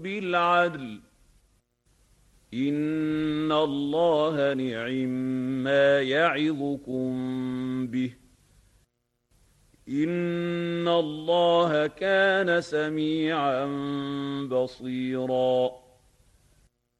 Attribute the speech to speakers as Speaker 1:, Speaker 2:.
Speaker 1: بالعدل إن الله نعما يعظكم به إن الله كان سميعا بصيرا